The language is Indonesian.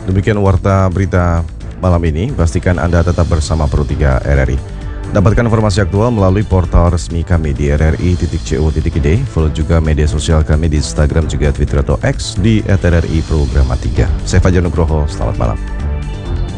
Demikian warta berita malam ini. Pastikan Anda tetap bersama Pro3 RRI. Dapatkan informasi aktual melalui portal resmi kami di rri.co.id. Follow juga media sosial kami di Instagram juga Twitter atau X di @rri Programa 3. Saya Fajar Nugroho, selamat malam.